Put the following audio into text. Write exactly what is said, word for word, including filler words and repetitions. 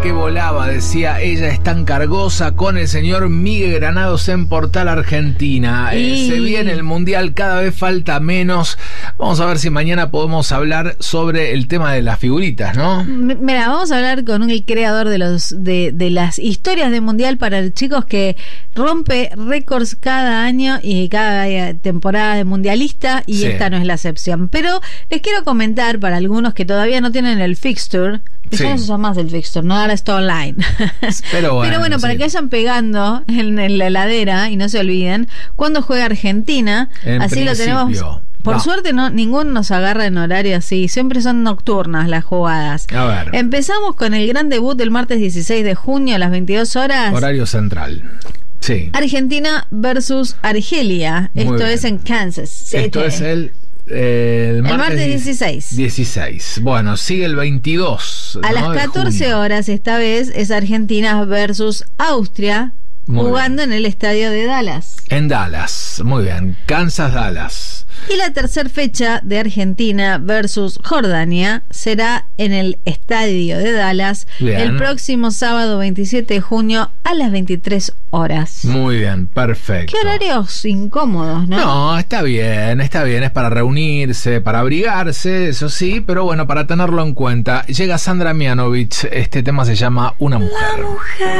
que volaba, decía ella, es tan cargosa, con el señor Miguel Granados en Portal Argentina. Y... Eh, se viene el Mundial, cada vez falta menos. Vamos a ver si mañana podemos hablar sobre el tema de las figuritas, ¿no? Mira, vamos a hablar con un creador de los de, de las historias de Mundial para chicos que rompe récords cada año y cada temporada de mundialista, y sí, esta no es la excepción. Pero les quiero comentar para algunos que todavía no tienen el fixture, que sí, ya no se llama más el fixture, no, ahora está online. Pero bueno, Pero bueno para sí, que vayan pegando en, en la heladera y no se olviden cuando juega Argentina, en así principio. Lo tenemos. Por no. suerte no, ninguno nos agarra en horario así, siempre son nocturnas las jugadas. A ver. Empezamos con el gran debut del martes dieciséis de junio a las veintidós horas. Horario central. Sí. Argentina versus Argelia. Muy Esto bien. Es en Kansas City. Esto es el Eh, el, martes, el martes dieciséis. dieciséis. Bueno, sigue el veintidós. A ¿no? las catorce horas, esta vez es Argentina versus Austria, muy jugando bien. En el estadio de Dallas. En Dallas, muy bien. Kansas, Dallas. Y la tercera fecha de Argentina versus Jordania será en el estadio de Dallas bien. El próximo sábado veintisiete de junio a las veintitrés horas. Muy bien, perfecto. Qué horarios incómodos, ¿no? No, está bien, está bien. Es para reunirse, para abrigarse, eso sí, pero bueno, para tenerlo en cuenta. Llega Sandra Mianovich. Este tema se llama Una mujer. Una mujer.